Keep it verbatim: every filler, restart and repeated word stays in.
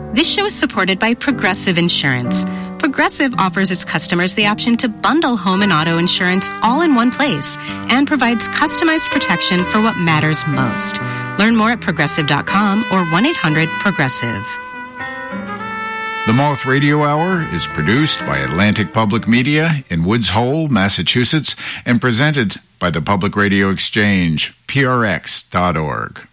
This show is supported by Progressive Insurance. Progressive offers its customers the option to bundle home and auto insurance all in one place and provides customized protection for what matters most. Learn more at progressive dot com or one eight hundred progressive. The Moth Radio Hour is produced by Atlantic Public Media in Woods Hole, Massachusetts, and presented by the Public Radio Exchange, P R X dot org.